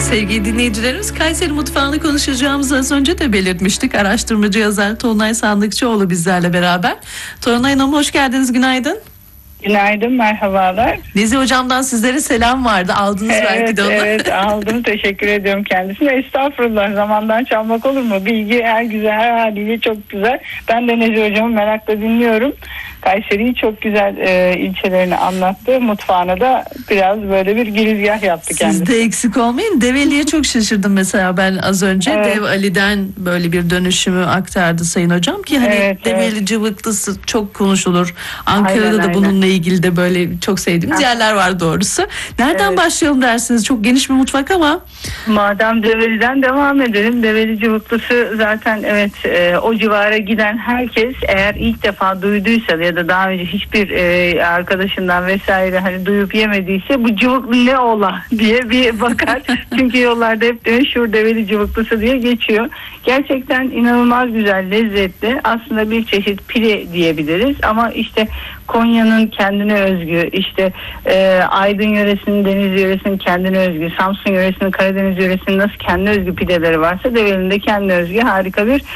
Sevgili dinleyicilerimiz, Kayseri mutfağını konuşacağımızı az önce de belirtmiştik. Araştırmacı yazar Tolunay Sandıkçıoğlu bizlerle beraber. Tolunay Hanım, hoş geldiniz, günaydın. Günaydın, merhabalar. Nezi Hocam'dan sizlere selam vardı. Aldınız belki de onu. Evet, aldım. Teşekkür ediyorum kendisine. Estağfurullah, zamandan çalmak olur mu? Bilgi her güzel, her haliyle çok güzel. Ben de Nezi Hocam'ı merakla dinliyorum. Kayseri'yi çok güzel ilçelerini anlattı. Mutfağına da biraz böyle bir girizgah yaptı kendisi. Siz de eksik olmayın. Develi'ye çok şaşırdım mesela ben az önce. Evet. Dev Ali'den böyle bir dönüşümü aktardı Sayın Hocam ki hani Evet, Develi cıvıklısı çok konuşulur. Ankara'da Aynen. da bununla ilgili de böyle çok sevdiğimiz yerler var doğrusu. Nereden başlayalım dersiniz? Çok geniş bir mutfak ama. Madem Develi'den devam edelim. Develi cıvıklısı zaten o civara giden herkes eğer ilk defa duyduysa ya da daha önce hiçbir arkadaşından vesaire hani duyup yemediyse bu cıvıklı ne ola diye bir bakar. Çünkü yollarda hep meşhur Develi cıvıklısı diye geçiyor. Gerçekten inanılmaz güzel, lezzetli. Aslında bir çeşit pide diyebiliriz ama işte Konya'nın kendine özgü, işte Aydın yöresinin, Deniz yöresinin kendine özgü, Samsun yöresinin, Karadeniz yöresinin nasıl kendine özgü pideleri varsa Develi'nin de kendine özgü harika bir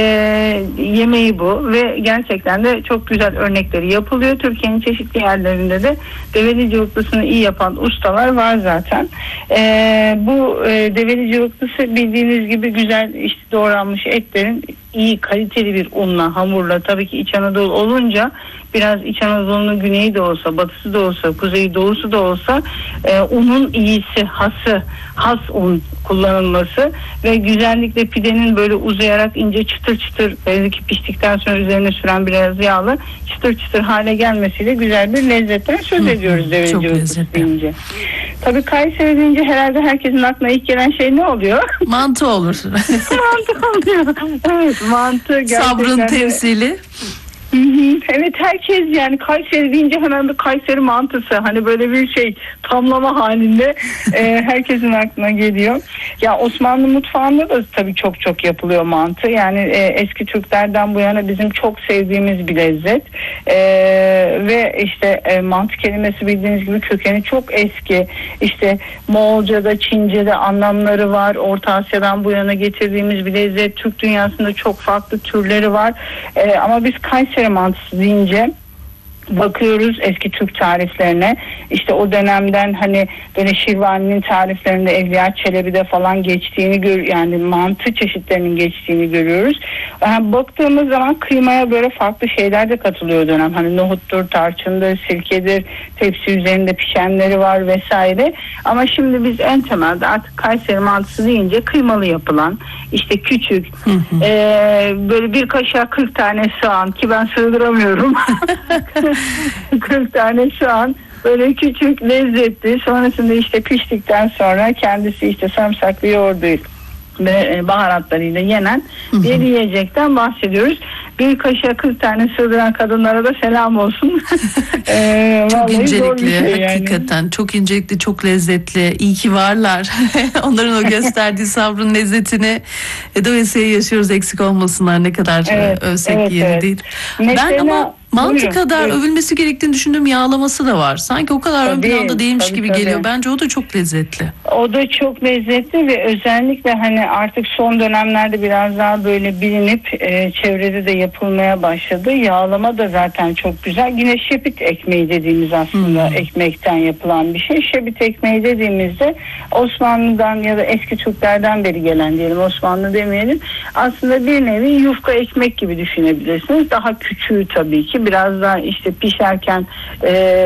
yemeği bu ve gerçekten de çok güzel örnekleri yapılıyor. Türkiye'nin çeşitli yerlerinde de Develi cıvıklısını iyi yapan ustalar var zaten. Bu Develi cıvıklısı bildiğiniz gibi güzel işte doğranmış etlerin iyi kaliteli bir unla, hamurla, tabii ki İç Anadolu olunca biraz İç Anadolu'nun güneyi de olsa, batısı da olsa, kuzeyi doğusu da olsa unun iyisi, has un kullanılması ve güzellikle pidenin böyle uzayarak ince çıtır çıtır belki piştikten sonra üzerine süren biraz yağlı çıtır çıtır hale gelmesiyle güzel bir lezzetten söz ediyoruz Develi cıvıklısı deyince. Tabii Kayseri deyince herhalde herkesin aklına ilk gelen şey ne oluyor? Mantı olur. Mantı oluyor. Evet, mantı gerçekten. Sabrın temsili. Evet, herkes yani Kayseri deyince hemen bir Kayseri mantısı hani böyle bir şey tamlama halinde herkesin aklına geliyor. Ya Osmanlı mutfağında da tabii çok yapılıyor mantı. Yani eski Türklerden bu yana bizim çok sevdiğimiz bir lezzet. Ve işte mantı kelimesi bildiğiniz gibi kökeni çok eski. İşte Moğolca'da, Çince'de anlamları var. Orta Asya'dan bu yana getirdiğimiz bir lezzet. Türk dünyasında çok farklı türleri var. Ama biz Kayseri mantısı deyince bakıyoruz eski Türk tariflerine. İşte o dönemden hani böyle Şirvani'nin tariflerinde Evliya Çelebi'de falan geçtiğini yani mantı çeşitlerinin geçtiğini görüyoruz. Yani baktığımız zaman kıymaya böyle farklı şeyler de katılıyor o dönem. Hani nohuttur, tarçındır, sirkedir, tepsi üzerinde pişenleri var vesaire. Ama şimdi biz en temelde artık Kayseri mantısı deyince kıymalı yapılan işte küçük böyle bir kaşığa 40 tane soğan ki ben sığdıramıyorum. 40 tane soğan böyle küçük lezzetli sonrasında işte piştikten sonra kendisi işte sarımsaklı yoğurduyla ve baharatlarıyla yenen bir yiyecekten bahsediyoruz. Bir kaşığa 40 tane sığdıran kadınlara da selam olsun. Çok incelikli şey hakikaten yani. Çok incelikli, çok lezzetli, iyi ki varlar. Onların o gösterdiği sabrın lezzetini dolayısıyla yaşıyoruz, eksik olmasınlar, ne kadar övsek yeri değil. Mesela, ben ama mantı buyurun, kadar övülmesi gerektiğini düşündüğüm yağlaması da var. Sanki o kadar ön planda değilmiş gibi geliyor. Bence o da çok lezzetli. O da çok lezzetli ve özellikle hani artık son dönemlerde biraz daha böyle bilinip çevrede de yapılmaya başladı. Yağlama da zaten çok güzel. Yine şebit ekmeği dediğimiz aslında ekmekten yapılan bir şey. Şebit ekmeği dediğimizde Osmanlı'dan ya da eski Türklerden beri gelen diyelim, Osmanlı demeyelim. Aslında bir nevi yufka ekmek gibi düşünebilirsiniz. Daha küçüğü tabii ki. Biraz daha işte pişerken